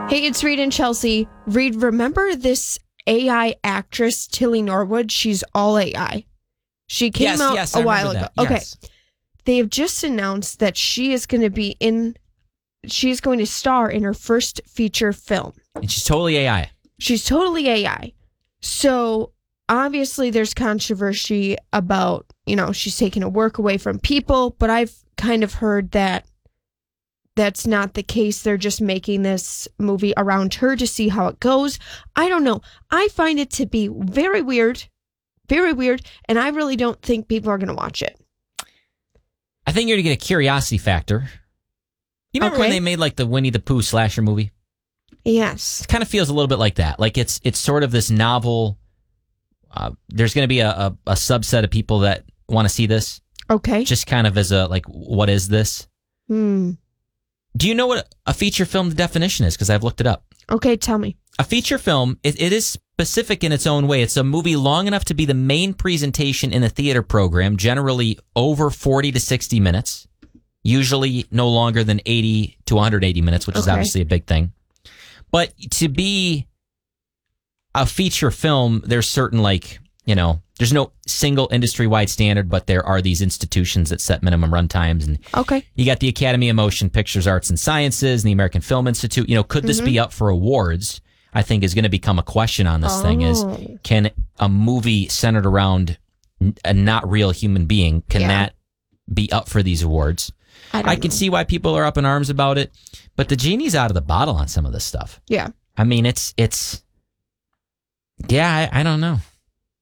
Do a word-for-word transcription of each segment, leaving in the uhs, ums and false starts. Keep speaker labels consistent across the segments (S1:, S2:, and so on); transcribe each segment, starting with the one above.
S1: Hey, it's Reed and Chelsea. Reed, remember this A I actress, Tilly Norwood? She's all A I. She came
S2: yes,
S1: out
S2: yes,
S1: a
S2: I
S1: while ago.
S2: that.
S1: Okay.
S2: Yes.
S1: They have just announced that she is going to be in, she's going to star in her first feature film.
S2: And she's totally A I.
S1: She's totally A I. So obviously there's controversy about, you know, she's taking her work away from people, but I've kind of heard that that's not the case. They're just making this movie around her to see how it goes. I don't know. I find it to be very weird, very weird, and I really don't think people are going to watch it.
S2: I think you're going to get a curiosity factor. You remember
S1: Okay.
S2: when they made like the Winnie the Pooh slasher movie?
S1: Yes.
S2: It kind of feels a little bit like that. Like it's it's sort of this novel. Uh, there's going to be a, a, a subset of people that want to see this.
S1: Okay.
S2: Just kind of as a, like, what is this?
S1: Hmm.
S2: Do you know what a feature film definition is? Because I've looked it up.
S1: Okay, tell me.
S2: A feature film, it, it is specific in its own way. It's a movie long enough to be the main presentation in a theater program, generally over forty to sixty minutes, usually no longer than eighty to one hundred eighty minutes, which is
S1: Okay.
S2: obviously a big thing. But to be a feature film, there's certain, like, you know, there's no single industry-wide standard, but there are these institutions that set minimum run times. And
S1: Okay.
S2: you got the Academy of Motion Pictures Arts and Sciences and the American Film Institute. You know, could this
S1: Mm-hmm.
S2: be up for awards? I think is going to become a question on this thing is,
S1: Oh.
S2: can a movie centered around n- a not real human being, can
S1: Yeah.
S2: that be up for these awards?
S1: I, don't
S2: I can
S1: know.
S2: see why people are up in arms about it, but the genie's out of the bottle on some of this stuff.
S1: Yeah.
S2: I mean, it's, it's, yeah, I, I don't know.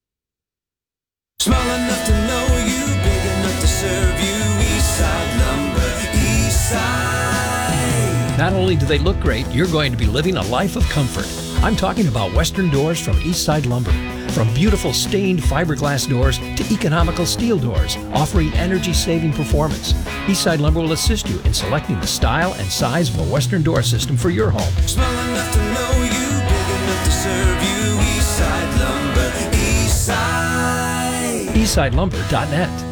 S3: Small enough to know you, big enough to serve you. Eastside Lumber, Eastside.
S4: Not only do they look great, you're going to be living a life of comfort. I'm talking about Western Doors from Eastside Lumber. From beautiful stained fiberglass doors to economical steel doors, offering energy-saving performance, Eastside Lumber will assist you in selecting the style and size of a Western door system for your home.
S3: Small enough to know you, big enough to serve you. Eastside Lumber, Eastside.
S4: eastside lumber dot net.